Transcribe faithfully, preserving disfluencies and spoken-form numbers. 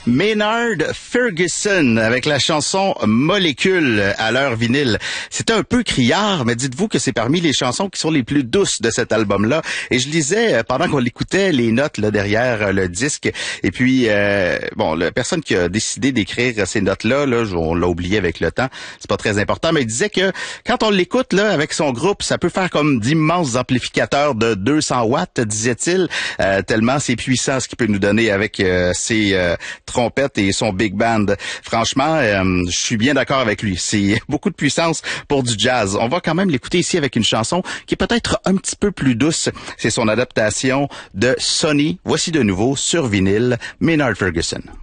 Maynard Ferguson avec la chanson Molécule à l'heure vinyle. C'était un peu criard, mais dites-vous que c'est parmi les chansons qui sont les plus douces de cet album-là. Et je lisais, pendant qu'on l'écoutait, les notes là derrière le disque. Et puis, euh, bon, la personne qui a décidé d'écrire ces notes-là, là, on l'a oublié avec le temps, c'est pas très important, mais il disait que quand on l'écoute là avec son groupe, ça peut faire comme d'immenses amplificateurs de deux cents watts, disait-il, euh, tellement c'est puissant ce qu'il peut nous donner avec euh, ses euh, trompette et son big band. Franchement, euh, je suis bien d'accord avec lui. C'est beaucoup de puissance pour du jazz. On va quand même l'écouter ici avec une chanson qui est peut-être un petit peu plus douce. C'est son adaptation de Sonny. Voici de nouveau sur vinyle Maynard Ferguson.